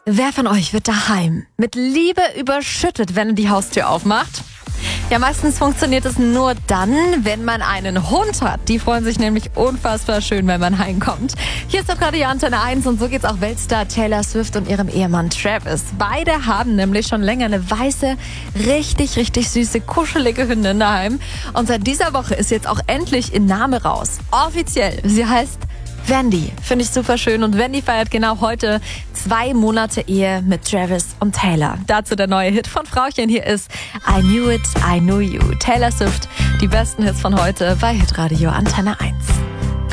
Wer von euch wird daheim mit Liebe überschüttet, wenn er die Haustür aufmacht? Ja, meistens funktioniert es nur dann, wenn man einen Hund hat. Die freuen sich nämlich unfassbar schön, wenn man heimkommt. Hier ist doch gerade die Antenne 1 und so geht's auch Weltstar Taylor Swift und ihrem Ehemann Travis. Beide haben nämlich schon länger eine weiße, richtig süße, kuschelige Hündin daheim. Und seit dieser Woche ist jetzt auch endlich ihr Name raus. Offiziell. Sie heißt Wendy. Finde ich super schön. Und Wendy feiert genau heute 2 Monate Ehe mit Travis und Taylor. Dazu der neue Hit von Frauchen. Hier ist I Knew It, I Knew You. Taylor Swift, die besten Hits von heute bei Hitradio Antenne 1.